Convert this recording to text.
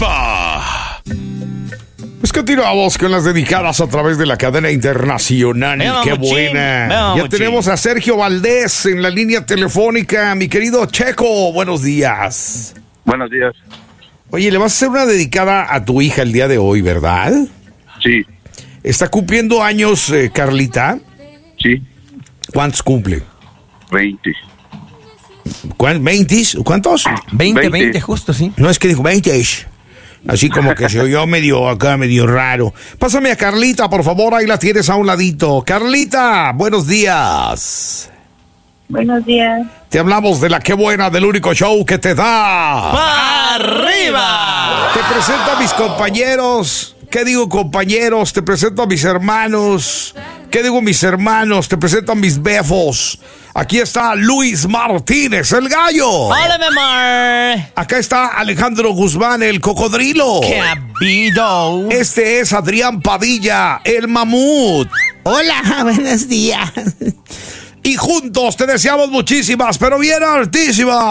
arriba. Pues continuamos con las dedicadas a través de la cadena internacional. ¡Qué buena! Ya tenemos a Sergio Valdés en la línea telefónica. Mi querido Checo, buenos días. Buenos días. Oye, le vas a hacer una dedicada a tu hija el día de hoy, ¿verdad? Sí. ¿Está cumpliendo años, Carlita? Sí. ¿Cuántos cumple? 20. ¿20? ¿Cuántos? 20, justo, sí. No, es que dijo 20. Así como que se oyó medio raro. Pásame a Carlita, por favor, ahí la tienes a un ladito. Carlita, buenos días. Buenos días. Te hablamos de la Qué Buena, del único show que te da ¡arriba! Te presento a mis compañeros. ¿Qué digo, compañeros? Te presento a mis hermanos. ¿Qué digo, mis hermanos? Te presento a mis befos. Aquí está Luis Martínez, el gallo. ¡Hola, mi amor! Acá está Alejandro Guzmán, el cocodrilo. ¡Qué habido! Este es Adrián Padilla, el mamut. Hola, buenos días. Y juntos te deseamos muchísimas, pero bien hartísimas